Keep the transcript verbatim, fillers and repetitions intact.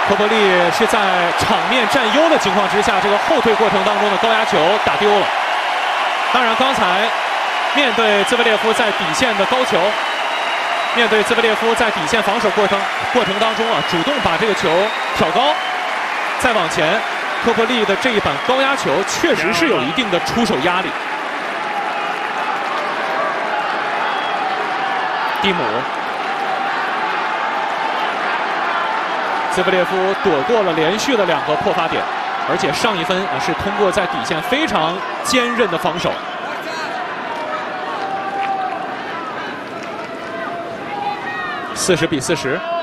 科波利是在场面占优的情况之下，这个后退过程当中的高压球打丢了。当然，刚才面对兹维列夫在底线的高球，面对兹维列夫在底线防守过程过程当中啊，主动把这个球挑高，再往前，科波利的这一板高压球确实是有一定的出手压力。蒂姆。 兹维列夫躲过了连续的两个破发点，而且上一分啊是通过在底线非常坚韧的防守。四十比四十。